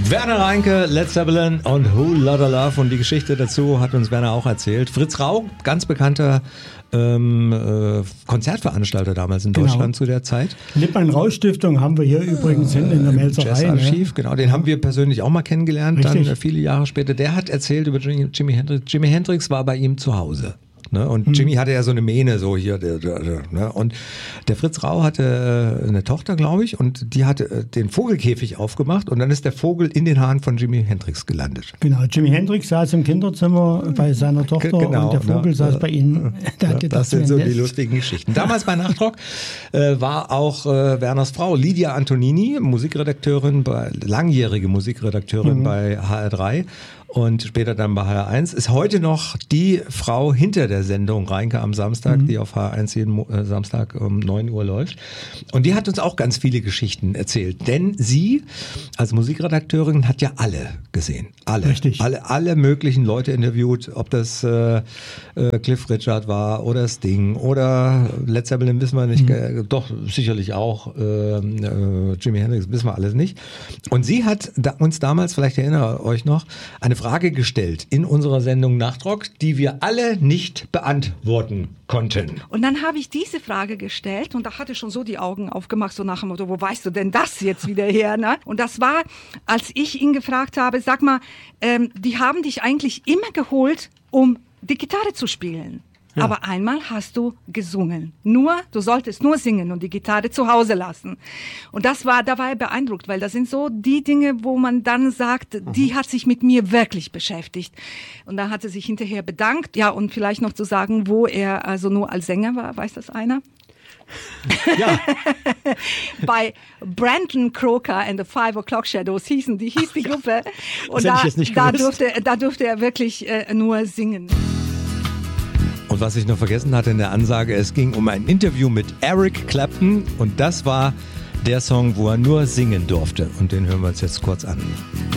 Werner Reinke, Led Zeppelin und Who Lotta Love. Und die Geschichte dazu hat uns Werner auch erzählt. Fritz Rau, ganz bekannter Konzertveranstalter damals in Deutschland zu der Zeit. Lippmann-Rau-Stiftung haben wir hier übrigens hinten in der Melzerei. Jazzarchiv, genau. Den haben wir persönlich auch mal kennengelernt, dann viele Jahre später. Der hat erzählt über Jimi Hendrix. Jimi Hendrix war bei ihm zu Hause. Ne? Und Jimmy hatte ja so eine Mähne, so hier. Ne? Und der Fritz Rau hatte eine Tochter, glaube ich, und die hatte den Vogelkäfig aufgemacht und dann ist der Vogel in den Haaren von Jimi Hendrix gelandet. Genau, Jimi Hendrix saß im Kinderzimmer bei seiner Tochter und der Vogel saß bei ihihm. Das sind so die lustigen Geschichten. Damals bei Nachtrock war auch Werners Frau, Lydia Antonini, Musikredakteurin, langjährige Musikredakteurin bei HR3. Und später dann bei HR1, ist heute noch die Frau hinter der Sendung Reinke am Samstag, die auf HR1 jeden Samstag um 9 Uhr läuft. Und die hat uns auch ganz viele Geschichten erzählt. Denn sie als Musikredakteurin hat ja alle gesehen. Alle. Richtig. Alle möglichen Leute interviewt, ob das Cliff Richard war oder Sting oder Led Zeppelin, wissen wir nicht. Doch, sicherlich auch Jimi Hendrix, wissen wir alles nicht. Und sie hat uns damals, vielleicht erinnert ihr euch noch, eine Frage gestellt in unserer Sendung Nachtrock, die wir alle nicht beantworten konnten. Und dann habe ich diese Frage gestellt und da hatte schon so die Augen aufgemacht, so nach dem Motto, wo weißt du denn das jetzt wieder her? Ne? Und das war, als ich ihn gefragt habe, sag mal, die haben dich eigentlich immer geholt, um die Gitarre zu spielen. Ja. Aber einmal hast du gesungen. Du solltest nur singen und die Gitarre zu Hause lassen. Und da war er beeindruckt, weil das sind so die Dinge, wo man dann sagt, die hat sich mit mir wirklich beschäftigt. Und da hat er sich hinterher bedankt. Ja, und vielleicht noch zu sagen, wo er also nur als Sänger war, weiß das einer? Ja. Bei Brandon Croker and the 5 O'Clock Shadows hieß die Gruppe. Und da durfte er wirklich nur singen. Und was ich noch vergessen hatte in der Ansage, es ging um ein Interview mit Eric Clapton und das war der Song, wo er nur singen durfte. Und den hören wir uns jetzt kurz an.